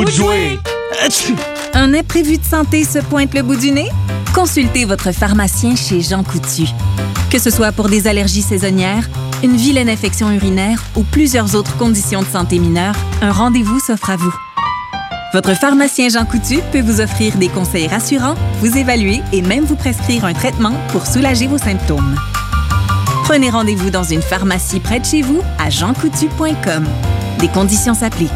de jouer! Un imprévu de santé se pointe le bout du nez? Consultez votre pharmacien chez Jean Coutu. Que ce soit pour des allergies saisonnières, une vilaine infection urinaire ou plusieurs autres conditions de santé mineures, un rendez-vous s'offre à vous. Votre pharmacien Jean Coutu peut vous offrir des conseils rassurants, vous évaluer et même vous prescrire un traitement pour soulager vos symptômes. Prenez rendez-vous dans une pharmacie près de chez vous à jeancoutu.com. Des conditions s'appliquent.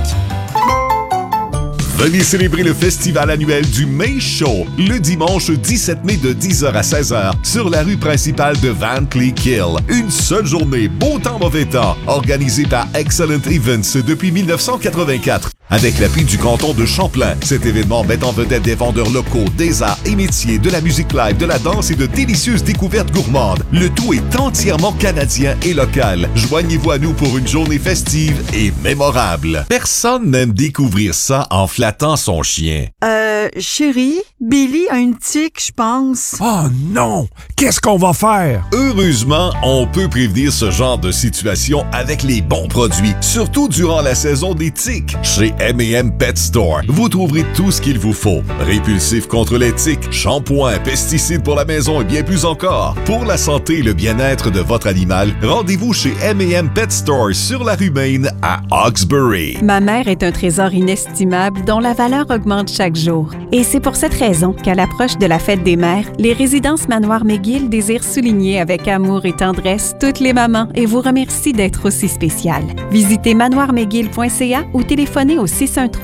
Venez célébrer le festival annuel du May Show le dimanche 17 mai de 10h à 16h sur la rue principale de Van Cleek Hill. Une seule journée, beau temps, mauvais temps, organisée par Excellent Events depuis 1984. Avec l'appui du canton de Champlain, cet événement met en vedette des vendeurs locaux, des arts et métiers, de la musique live, de la danse et de délicieuses découvertes gourmandes. Le tout est entièrement canadien et local. Joignez-vous à nous pour une journée festive et mémorable. Personne n'aime découvrir ça en flattant son chien. Chérie, Billy a une tique, je pense. Oh non! Qu'est-ce qu'on va faire? Heureusement, on peut prévenir ce genre de situation avec les bons produits, surtout durant la saison des tiques. Chez M&M Pet Store, vous trouverez tout ce qu'il vous faut. Répulsif contre les tiques, shampoing, pesticides pour la maison et bien plus encore. Pour la santé et le bien-être de votre animal, rendez-vous chez M&M Pet Store sur la rue Main à Hawkesbury. Ma mère est un trésor inestimable dont la valeur augmente chaque jour. Et c'est pour cette raison qu'à l'approche de la fête des mères, les résidences Manoir McGill désirent souligner avec amour et tendresse toutes les mamans et vous remercient d'être aussi spéciales. Visitez manoirmcgill.ca ou téléphonez au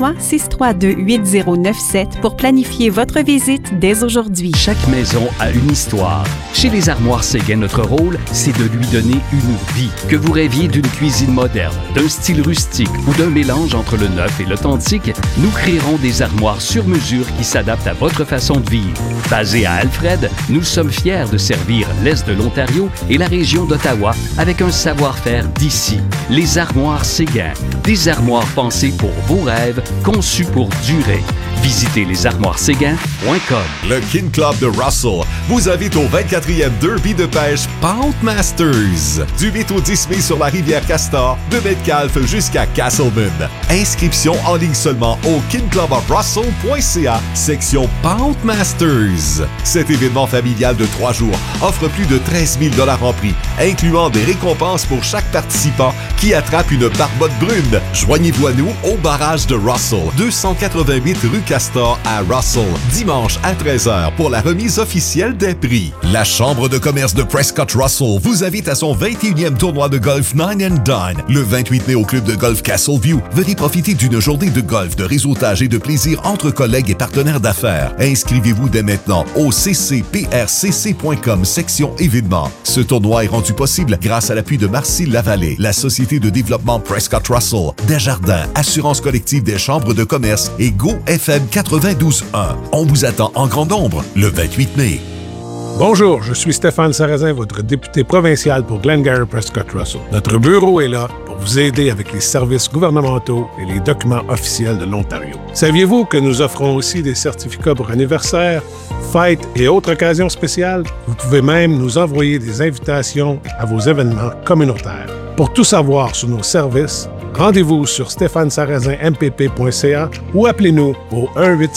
613-632-8097 pour planifier votre visite dès aujourd'hui. Chaque maison a une histoire. Chez les Armoires Séguin, notre rôle, c'est de lui donner une vie. Que vous rêviez d'une cuisine moderne, d'un style rustique ou d'un mélange entre le neuf et l'authentique, nous créerons des armoires sur mesure qui s'adaptent à votre façon de vivre. Basé à Alfred, nous sommes fiers de servir l'Est de l'Ontario et la région d'Ottawa avec un savoir-faire d'ici. Les Armoires Séguin, des armoires pensées pour vos rêves, conçues pour durer. Visitez lesarmoirességuin.com. Le Kin Club de Russell vous invite au 24e Derby de pêche Pout Masters du 8 au 10 mai sur la rivière Castor de Metcalfe jusqu'à Castleman. Inscription en ligne seulement au kinclubofrussell.ca section Pout Masters. Cet événement familial de 3 jours offre plus de 13 000 $ en prix, incluant des récompenses pour chaque participant qui attrape une barbotte brune. Joignez-vous à nous au barrage de Russell, 288 rue Castor à Russell, dimanche à 13h pour la remise officielle des prix. La Chambre de commerce de Prescott Russell vous invite à son 21e tournoi de golf 9 and Dine le 28 mai au club de golf Castleview. Venez profiter d'une journée de golf, de réseautage et de plaisir entre collègues et partenaires d'affaires. Inscrivez-vous dès maintenant au ccprcc.com section événements. Ce tournoi est rendu possible grâce à l'appui de Marcy Lavallée, la Société de développement Prescott Russell, Desjardins, Assurance collective des chambres de commerce et Go FM 92.1. On vous attend en grand nombre le 28 mai. Bonjour, je suis Stéphane Sarrazin, votre député provincial pour Glengarry Prescott Russell. Notre bureau est là pour vous aider avec les services gouvernementaux et les documents officiels de l'Ontario. Saviez-vous que nous offrons aussi des certificats pour anniversaires, fêtes et autres occasions spéciales? Vous pouvez même nous envoyer des invitations à vos événements communautaires. Pour tout savoir sur nos services, rendez-vous sur stéphanesarrazinmpp.ca ou appelez-nous au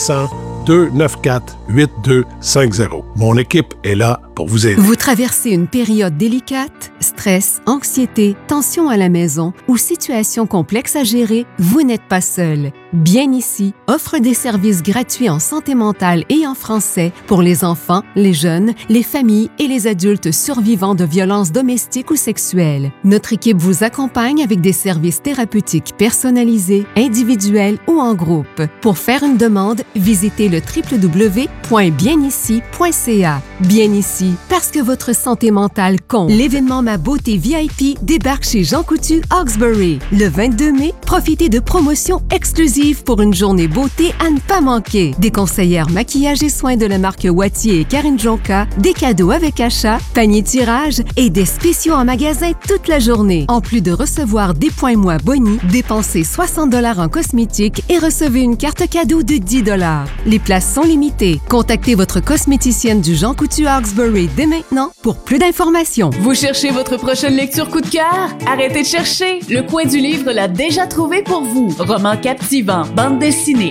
1-800-294-8250. Mon équipe est là pour vous aider. Vous traversez une période délicate, stress, anxiété, tension à la maison ou situation complexe à gérer, vous n'êtes pas seul. Bien ici offre des services gratuits en santé mentale et en français pour les enfants, les jeunes, les familles et les adultes survivants de violences domestiques ou sexuelles. Notre équipe vous accompagne avec des services thérapeutiques personnalisés, individuels ou en groupe. Pour faire une demande, visitez le www.bienici.ca. Bien ici, parce que votre santé mentale compte. L'événement Ma Beauté VIP débarque chez Jean Coutu Hawkesbury. Le 22 mai, profitez de promotions exclusives pour une journée beauté à ne pas manquer. Des conseillères maquillage et soins de la marque Wattier et Karine Jonca, des cadeaux avec achat, panier tirage et des spéciaux en magasin toute la journée. En plus de recevoir des points mois Boni, dépensez 60 $ en cosmétiques et recevez une carte cadeau de 10 $. Les places sont limitées. Contactez votre cosméticienne du Jean Coutu Hawkesbury dès maintenant pour plus d'informations. Vous cherchez votre prochaine lecture coup de cœur? Arrêtez de chercher! Le Coin du livre l'a déjà trouvé pour vous. Roman captivant, bande dessinée,